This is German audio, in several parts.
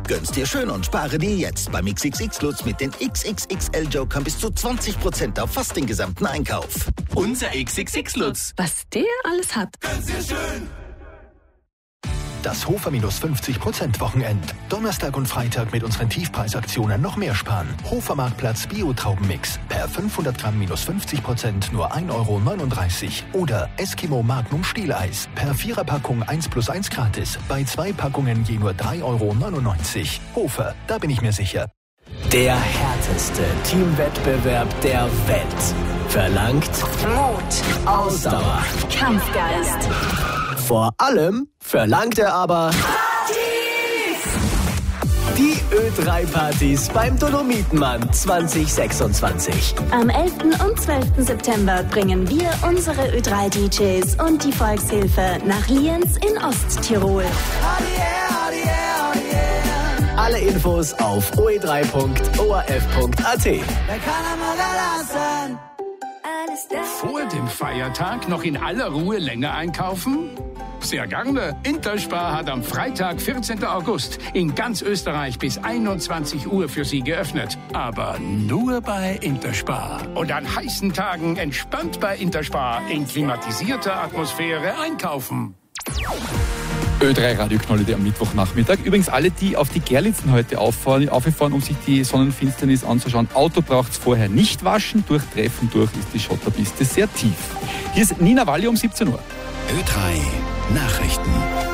Gönn's dir schön und spare dir jetzt beim XXX-Lutz mit den XXXL-Jokern bis zu 20% auf fast den gesamten Einkauf. Unser XXX-Lutz. Was der alles hat. Gönn's dir schön. Das Hofer minus 50% Wochenend. Donnerstag und Freitag mit unseren Tiefpreisaktionen noch mehr sparen. Hofer Marktplatz Bio-Traubenmix. Per 500 Gramm minus 50% nur 1,39 €. Oder Eskimo Magnum Stieleis. Per 4er-Packung 1+1 gratis. Bei 2 Packungen je nur 3,99 €. Hofer, da bin ich mir sicher. Der härteste Teamwettbewerb der Welt verlangt Mut, Ausdauer, Kampfgeist. Vor allem verlangt er aber die Ö3-Partys beim Dolomitenmann 2026. Am 11. und 12. September bringen wir unsere Ö3-DJs und die Volkshilfe nach Lienz in Osttirol. Alle Infos auf oe3.orf.at. Vor dem Feiertag noch in aller Ruhe länger einkaufen? Sehr gerne. Interspar hat am Freitag, 14. August, in ganz Österreich bis 21 Uhr für Sie geöffnet. Aber nur bei Interspar. Und an heißen Tagen entspannt bei Interspar in klimatisierter Atmosphäre einkaufen. Ö3 Radioknolle am Mittwochnachmittag. Übrigens alle, die auf die Gerlitzen heute aufgefahren, um sich die Sonnenfinsternis anzuschauen. Auto braucht es vorher nicht waschen. Durch Treffen durch ist die Schotterpiste sehr tief. Hier ist Nina Walli um 17 Uhr. Ö3 Nachrichten.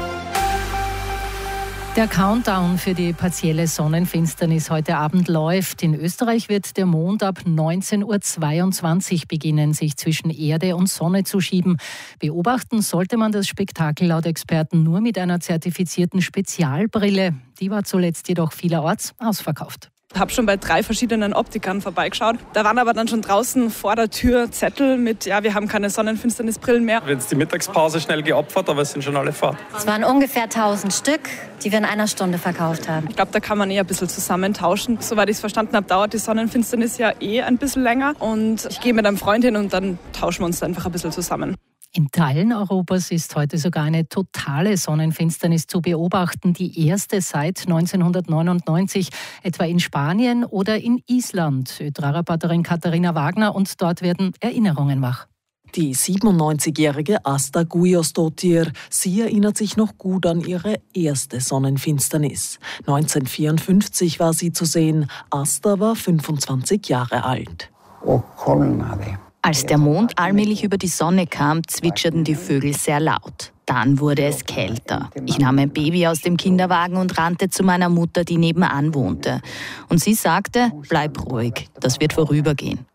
Der Countdown für die partielle Sonnenfinsternis heute Abend läuft. In Österreich wird der Mond ab 19:22 Uhr beginnen, sich zwischen Erde und Sonne zu schieben. Beobachten sollte man das Spektakel laut Experten nur mit einer zertifizierten Spezialbrille. Die war zuletzt jedoch vielerorts ausverkauft. Ich habe schon bei 3 verschiedenen Optikern vorbeigeschaut. Da waren aber dann schon draußen vor der Tür Zettel mit, ja, wir haben keine Sonnenfinsternisbrillen mehr. Jetzt die Mittagspause schnell geopfert, aber es sind schon alle fort. Es waren ungefähr 1000 Stück, die wir in einer Stunde verkauft haben. Ich glaube, da kann man ein bisschen zusammentauschen. Soweit ich es verstanden habe, dauert die Sonnenfinsternis ja ein bisschen länger. Und ich gehe mit einem Freund hin und dann tauschen wir uns einfach ein bisschen zusammen. In Teilen Europas ist heute sogar eine totale Sonnenfinsternis zu beobachten, die erste seit 1999, etwa in Spanien oder in Island. Ö3-Reporterin Katharina Wagner, und dort werden Erinnerungen wach. Die 97-jährige Asta Gujosdottir, sie erinnert sich noch gut an ihre erste Sonnenfinsternis. 1954 war sie zu sehen. Asta war 25 Jahre alt. Als der Mond allmählich über die Sonne kam, zwitscherten die Vögel sehr laut. Dann wurde es kälter. Ich nahm mein Baby aus dem Kinderwagen und rannte zu meiner Mutter, die nebenan wohnte. Und sie sagte, bleib ruhig, das wird vorübergehen.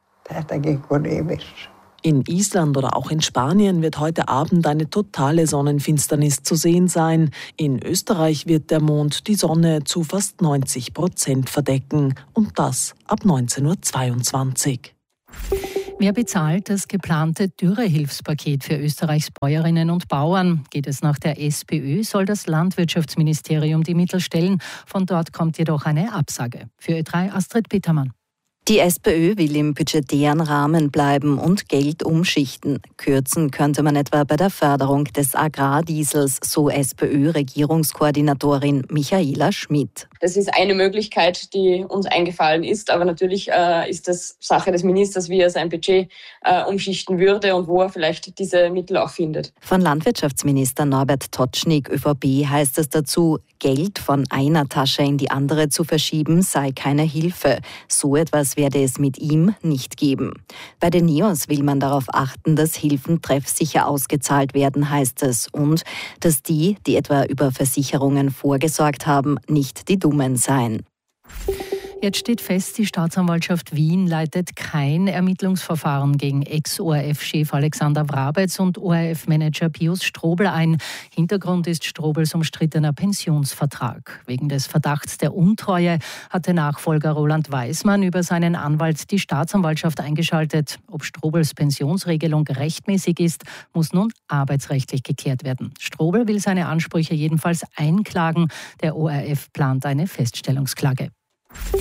In Island oder auch in Spanien wird heute Abend eine totale Sonnenfinsternis zu sehen sein. In Österreich wird der Mond die Sonne zu fast 90% verdecken. Und das ab 19:22 Uhr. Wer bezahlt das geplante Dürrehilfspaket für Österreichs Bäuerinnen und Bauern? Geht es nach der SPÖ, soll das Landwirtschaftsministerium die Mittel stellen. Von dort kommt jedoch eine Absage. Für Ö3 Astrid Petermann. Die SPÖ will im budgetären Rahmen bleiben und Geld umschichten. Kürzen könnte man etwa bei der Förderung des Agrardiesels, so SPÖ-Regierungskoordinatorin Michaela Schmidt. Das ist eine Möglichkeit, die uns eingefallen ist, aber natürlich ist das Sache des Ministers, wie er sein Budget umschichten würde und wo er vielleicht diese Mittel auch findet. Von Landwirtschaftsminister Norbert Totschnig, ÖVP, heißt es dazu, Geld von einer Tasche in die andere zu verschieben sei keine Hilfe. So etwas werde es mit ihm nicht geben. Bei den NEOS will man darauf achten, dass Hilfen treffsicher ausgezahlt werden, heißt es, und dass die etwa über Versicherungen vorgesorgt haben, nicht die Dummen seien. Jetzt steht fest, die Staatsanwaltschaft Wien leitet kein Ermittlungsverfahren gegen Ex-ORF-Chef Alexander Wrabetz und ORF-Manager Pius Strobl ein. Hintergrund ist Strobls umstrittener Pensionsvertrag. Wegen des Verdachts der Untreue hatte Nachfolger Roland Weismann über seinen Anwalt die Staatsanwaltschaft eingeschaltet. Ob Strobls Pensionsregelung rechtmäßig ist, muss nun arbeitsrechtlich geklärt werden. Strobl will seine Ansprüche jedenfalls einklagen. Der ORF plant eine Feststellungsklage.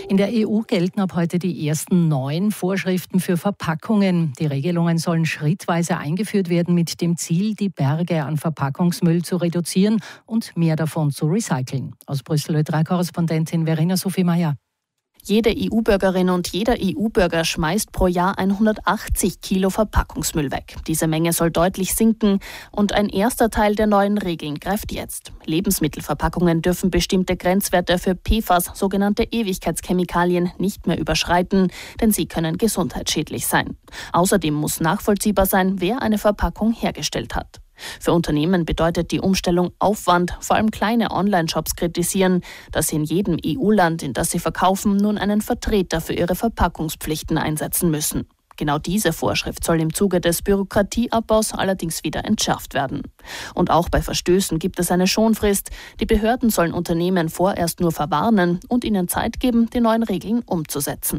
In der EU gelten ab heute die ersten 9 Vorschriften für Verpackungen. Die Regelungen sollen schrittweise eingeführt werden mit dem Ziel, die Berge an Verpackungsmüll zu reduzieren und mehr davon zu recyceln. Aus Brüssel Ö3-Korrespondentin Verena Sophie Meyer. Jede EU-Bürgerin und jeder EU-Bürger schmeißt pro Jahr 180 Kilo Verpackungsmüll weg. Diese Menge soll deutlich sinken und ein erster Teil der neuen Regeln greift jetzt. Lebensmittelverpackungen dürfen bestimmte Grenzwerte für PFAS, sogenannte Ewigkeitschemikalien, nicht mehr überschreiten, denn sie können gesundheitsschädlich sein. Außerdem muss nachvollziehbar sein, wer eine Verpackung hergestellt hat. Für Unternehmen bedeutet die Umstellung Aufwand. Vor allem kleine Online-Shops kritisieren, dass sie in jedem EU-Land, in das sie verkaufen, nun einen Vertreter für ihre Verpackungspflichten einsetzen müssen. Genau diese Vorschrift soll im Zuge des Bürokratieabbaus allerdings wieder entschärft werden. Und auch bei Verstößen gibt es eine Schonfrist. Die Behörden sollen Unternehmen vorerst nur verwarnen und ihnen Zeit geben, die neuen Regeln umzusetzen.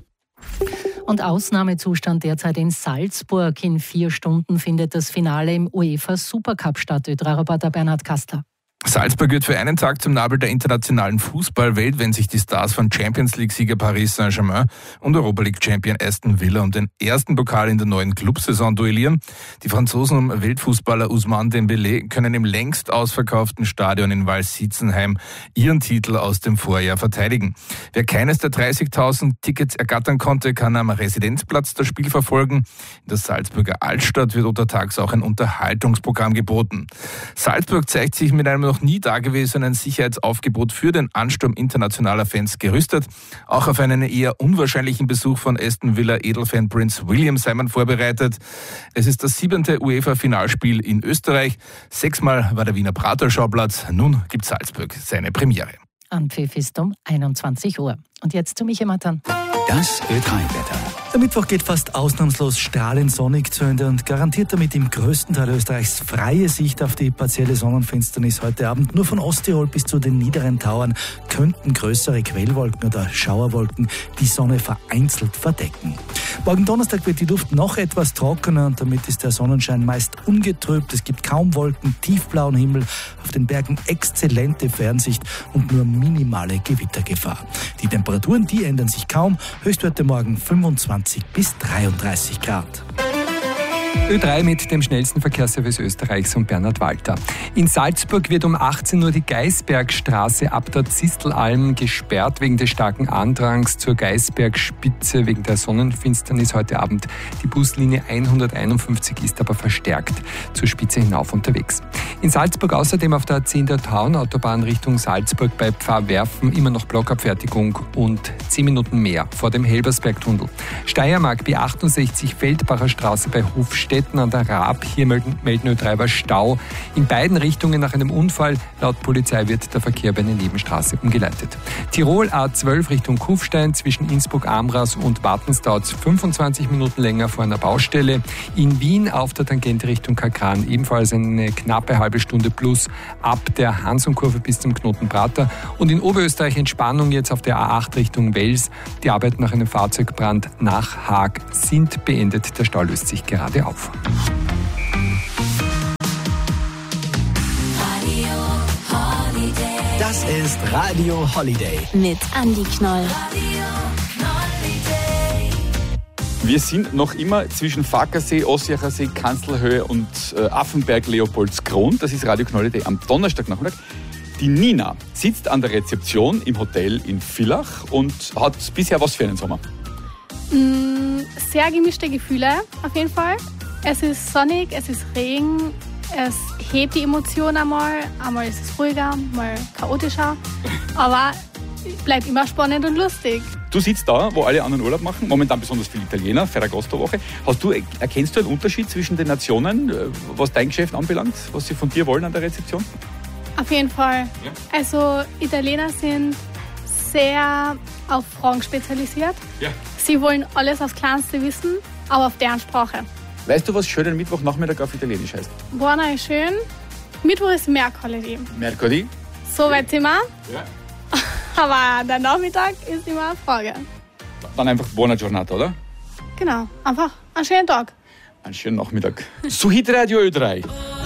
Und Ausnahmezustand derzeit in Salzburg. In 4 Stunden findet das Finale im UEFA Supercup statt. Ö3-Reporter Bernhard Kastler. Salzburg wird für einen Tag zum Nabel der internationalen Fußballwelt, wenn sich die Stars von Champions-League-Sieger Paris Saint-Germain und Europa-League-Champion Aston Villa um den ersten Pokal in der neuen Clubsaison duellieren. Die Franzosen um Weltfußballer Ousmane Dembélé können im längst ausverkauften Stadion in Walsitzenheim ihren Titel aus dem Vorjahr verteidigen. Wer keines der 30.000 Tickets ergattern konnte, kann am Residenzplatz das Spiel verfolgen. In der Salzburger Altstadt wird untertags auch ein Unterhaltungsprogramm geboten. Salzburg zeigt sich mit einem noch nie dagewesenen Sicherheitsaufgebot für den Ansturm internationaler Fans gerüstet. Auch auf einen eher unwahrscheinlichen Besuch von Aston Villa Edelfan Prince William sei man vorbereitet. Es ist das 7. UEFA-Finalspiel in Österreich. 6-mal war der Wiener Prater Schauplatz. Nun gibt Salzburg seine Premiere. Anpfiff ist um 21 Uhr. Und jetzt zu Michael Matan. Das Ö3-Wetter. Der Mittwoch geht fast ausnahmslos strahlend sonnig zu Ende und garantiert damit im größten Teil Österreichs freie Sicht auf die partielle Sonnenfinsternis heute Abend. Nur von Osttirol bis zu den niederen Tauern könnten größere Quellwolken oder Schauerwolken die Sonne vereinzelt verdecken. Morgen Donnerstag wird die Luft noch etwas trockener und damit ist der Sonnenschein meist ungetrübt. Es gibt kaum Wolken, tiefblauen Himmel, auf den Bergen exzellente Fernsicht und nur minimale Gewittergefahr. Die Temperaturen, die ändern sich kaum. Höchstwerte morgen 25 bis 33 Grad. Ö3 mit dem schnellsten Verkehrsservice Österreichs und Bernhard Walter. In Salzburg wird um 18 Uhr die Geisbergstraße ab der Zistelalm gesperrt wegen des starken Andrangs zur Geisbergspitze wegen der Sonnenfinsternis heute Abend. Die Buslinie 151 ist aber verstärkt zur Spitze hinauf unterwegs. In Salzburg außerdem auf der 10. Tauern-Autobahn Richtung Salzburg bei Pfarrwerfen immer noch Blockabfertigung und 10 Minuten mehr vor dem Helbersbergtunnel. Steiermark B68 Feldbacher Straße bei Hofstetten an der Raab. Hier melden Ö3 war Stau. In beiden Richtungen nach einem Unfall. Laut Polizei wird der Verkehr bei einer Nebenstraße umgeleitet. Tirol A12 Richtung Kufstein zwischen Innsbruck-Amras und Wartens dauert es 25 Minuten länger vor einer Baustelle. In Wien auf der Tangente Richtung Kakran ebenfalls eine knappe halbe Stunde plus ab der Hansumkurve bis zum Knoten Prater. Und in Oberösterreich Entspannung jetzt auf der A8 Richtung Wels. Die Arbeiten nach einem Fahrzeugbrand nach Haag sind beendet. Der Stau löst sich gerade auf. Das ist Radio Holiday. Mit Andi Knoll. Wir sind noch immer zwischen Fackersee, Ossiacher See, Kanzlerhöhe und Affenberg-Leopoldskron. Das ist Radio Holiday am Donnerstagnachmittag. Die Nina sitzt an der Rezeption im Hotel in Villach und hat bisher was für einen Sommer? Sehr gemischte Gefühle auf jeden Fall. Es ist sonnig, es ist Regen, es hebt die Emotionen einmal ist es ruhiger, mal chaotischer, aber bleibt immer spannend und lustig. Du sitzt da, wo alle anderen Urlaub machen, momentan besonders viele Italiener, Ferragosto-Woche. Erkennst du einen Unterschied zwischen den Nationen, was dein Geschäft anbelangt, was sie von dir wollen an der Rezeption? Auf jeden Fall. Ja. Also Italiener sind sehr auf Fragen spezialisiert. Ja. Sie wollen alles aufs Kleinste wissen, aber auf deren Sprache. Weißt du, was schönen Mittwochnachmittag auf Italienisch heißt? Buona ist schön. Mittwoch ist Mercoledì. Mercoledì? So weit sind wir. Ja. Aber der Nachmittag ist immer eine Frage. Dann einfach Buona Giornata, oder? Genau, einfach einen schönen Tag. Einen schönen Nachmittag. So Hit Radio Ö3.